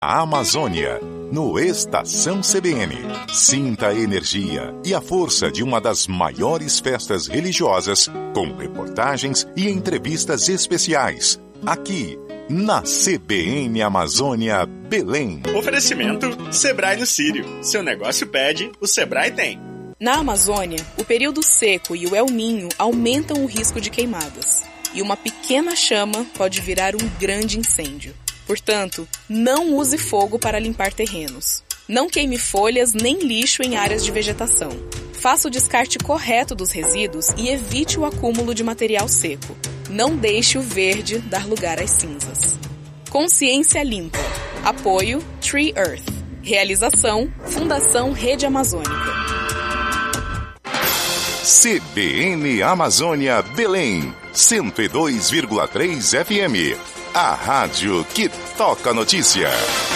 A Amazônia, no Estação CBN. Sinta a energia e a força de uma das maiores festas religiosas, com reportagens e entrevistas especiais, aqui na CBN Amazônia, Belém. Oferecimento Sebrae no Sírio. Seu negócio pede, o Sebrae tem. Na Amazônia, o período seco e o El Niño aumentam o risco de queimadas. E uma pequena chama pode virar um grande incêndio. Portanto, não use fogo para limpar terrenos. Não queime folhas nem lixo em áreas de vegetação. Faça o descarte correto dos resíduos e evite o acúmulo de material seco. Não deixe o verde dar lugar às cinzas. Consciência Limpa. Apoio Tree Earth. Realização Fundação Rede Amazônica. CBN Amazônia Belém, 102,3 FM. A rádio que toca notícia.